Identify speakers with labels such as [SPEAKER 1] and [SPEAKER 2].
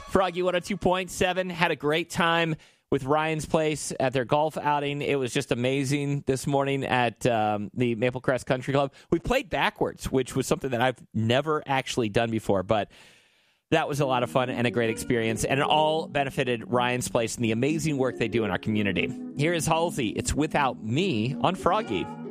[SPEAKER 1] Froggy 102.7 had a great time with Ryan's Place at their golf outing. It was just amazing this morning at the Maple Crest Country Club. We played backwards, which was something that I've never actually done before, but that was a lot of fun and a great experience, and it all benefited Ryan's Place and the amazing work they do in our community. Here is Halsey. It's Without Me on Froggy.